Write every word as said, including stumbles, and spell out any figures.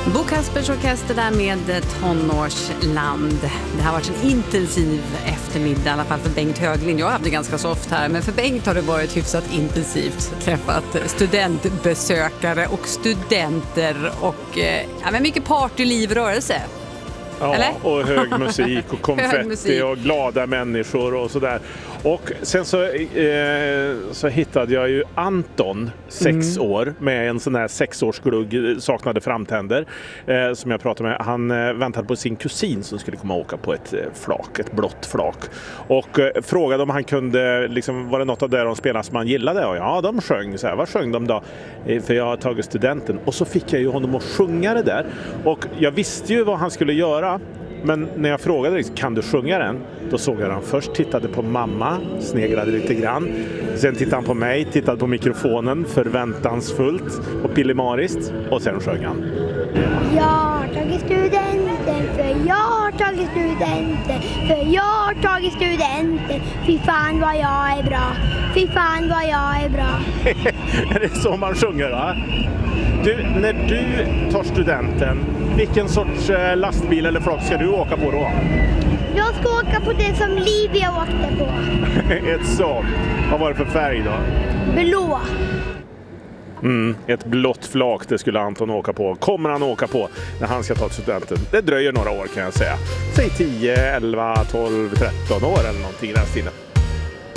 Bo Kaspers Orkester där med Tonårsland. Det har varit en intensiv eftermiddag, i alla fall för Bengt Höglind. Jag har haft det ganska soft här, men för Bengt har det varit hyfsat intensivt. Träffat studentbesökare och studenter och ja, men mycket partyliv, rörelse. Ja, eller? Och hög musik och konfetti musik. Och glada människor och sådär. Och sen så, eh, så hittade jag ju Anton, sex mm. år, med en sån här sexårsglugg, saknade framtänder, eh, som jag pratade med. Han eh, väntade på sin kusin som skulle komma och åka på ett eh, flak, ett blått flak. Och eh, frågade om han kunde, liksom, var det något av det de spelade som han gillade? Och ja, de sjöng så här. Vad sjöng de då? Eh, för jag har tagit studenten. Och så fick jag ju honom att sjunga det där. Och jag visste ju vad han skulle göra. Men när jag frågade, kan du sjunga den? Då såg jag han först, tittade på mamma, sneglade lite grann. Sen tittade han på mig, tittade på mikrofonen förväntansfullt och pillemariskt. Och sen sjöng han. Jag har tagit studenten, för jag har tagit studenten, för jag har tagit studenten. Fy fan vad jag är bra, fy fan vad jag är bra. Är det så man sjunger, va? Du, när du tar studenten, vilken sorts lastbil eller flak ska du åka på då? Jag ska åka på det som Livia åkte på. Ett sånt. Vad var det för färg då? Blå. Mm, ett blått flak, det skulle Anton åka på. Kommer han åka på när han ska ta studenten? Det dröjer några år kan jag säga. Säg tio, elva, tolv, tretton år eller någonting i den stilen.